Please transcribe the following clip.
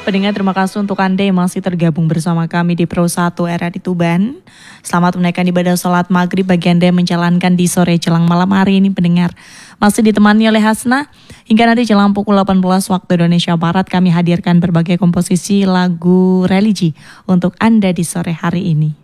Pendengar, terima kasih untuk Anda yang masih tergabung bersama kami di Pro 1 RRI Tuban. Selamat menaikkan ibadah sholat maghrib bagi Anda yang menjalankan di sore jelang malam hari ini, pendengar. Masih ditemani oleh Hasna. Hingga nanti jelang pukul 18 waktu Indonesia Barat, kami hadirkan berbagai komposisi lagu religi untuk Anda di sore hari ini.